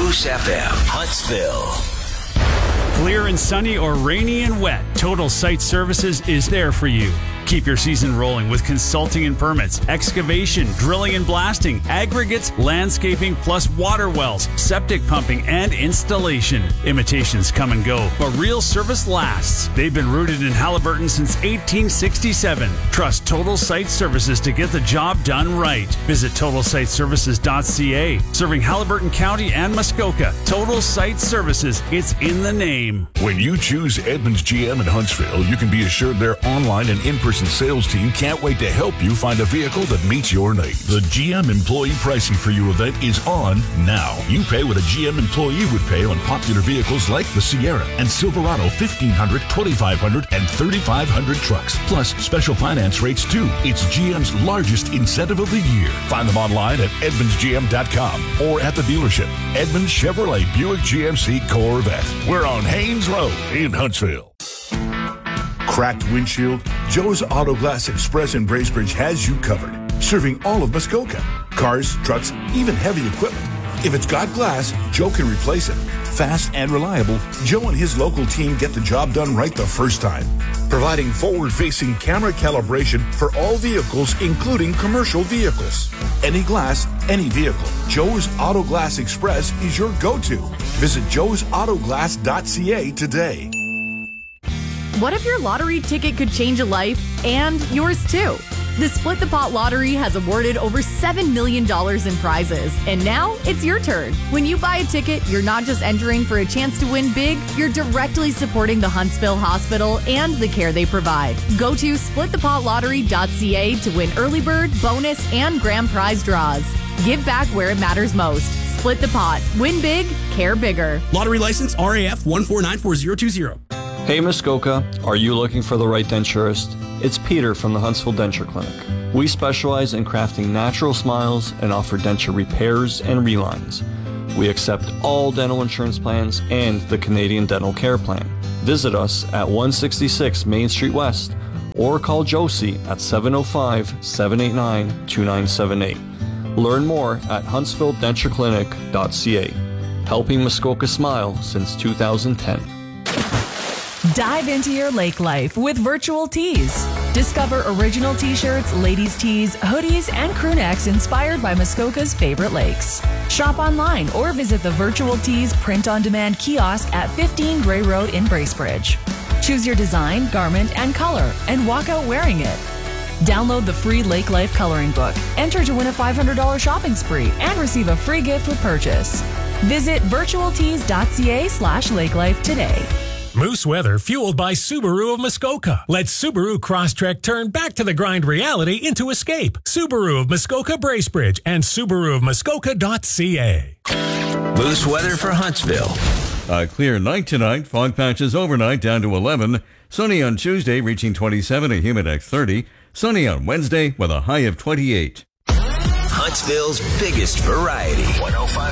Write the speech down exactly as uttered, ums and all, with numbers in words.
Moose F M, Huntsville. Clear and sunny or rainy and wet, Total Site Services is there for you. Keep your season rolling with consulting and permits, excavation, drilling and blasting, aggregates, landscaping, plus water wells, septic pumping, and installation. Imitations come and go, but real service lasts. They've been rooted in Haliburton since eighteen sixty-seven. Trust Total Site Services to get the job done right. Visit total site services dot c a. Serving Haliburton County and Muskoka. Total Site Services, it's in the name. When you choose Edmunds G M in Huntsville, you can be assured their online and in-person sales team can't wait to help you find a vehicle that meets your needs. The G M Employee Pricing for You event is on now. You pay what a G M employee would pay on popular vehicles like the Sierra and Silverado fifteen hundred, twenty-five hundred, and thirty-five hundred trucks, plus special finance rates too. It's G M's largest incentive of the year. Find them online at edmunds g m dot com or at the dealership. Edmunds Chevrolet Buick G M C Corvette. We're on Haynes Road in Huntsville. Cracked windshield? Joe's Auto Glass Express in Bracebridge has you covered, serving all of Muskoka. Cars, trucks, even heavy equipment. If it's got glass, Joe can replace it. Fast and reliable, Joe and his local team get the job done right the first time. Providing forward-facing camera calibration for all vehicles, including commercial vehicles. Any glass, any vehicle. Joe's Auto Glass Express is your go-to. Visit joes auto glass dot c a today. What if your lottery ticket could change a life and yours too? The Split the Pot Lottery has awarded over seven million dollars in prizes, and now it's your turn. When you buy a ticket, you're not just entering for a chance to win big, you're directly supporting the Huntsville Hospital and the care they provide. Go to split the pot lottery dot c a to win early bird, bonus, and grand prize draws. Give back where it matters most. Split the pot. Win big, care bigger. Lottery license R A F one four nine four zero two zero. Hey Muskoka, are you looking for the right denturist? It's Peter from the Huntsville Denture Clinic. We specialize in crafting natural smiles and offer denture repairs and relines. We accept all dental insurance plans and the Canadian Dental Care Plan. Visit us at one sixty-six Main Street West or call Josie at seven oh five, seven eight nine, two nine seven eight. Learn more at huntsville denture clinic dot c a. Helping Muskoka smile since two thousand ten. Dive into your lake life with Virtual Tees. Discover original t-shirts, ladies' tees, hoodies, and crew necks inspired by Muskoka's favorite lakes. Shop online or visit the Virtual Tees print-on-demand kiosk at fifteen Gray Road in Bracebridge. Choose your design, garment, and color, and walk out wearing it. Download the free Lake Life coloring book, enter to win a five hundred dollars shopping spree, and receive a free gift with purchase. Visit virtual tees dot c a slash lake life today. Moose weather fueled by Subaru of Muskoka. Let Subaru Crosstrek turn back to the grind reality into escape. Subaru of Muskoka Bracebridge and Subaru of Muskoka dot c a. Moose weather for Huntsville. A clear night tonight. Fog patches overnight down to eleven. Sunny on Tuesday reaching twenty-seven, a humid X thirty. Sunny on Wednesday with a high of twenty-eight. Huntsville's biggest variety. one oh five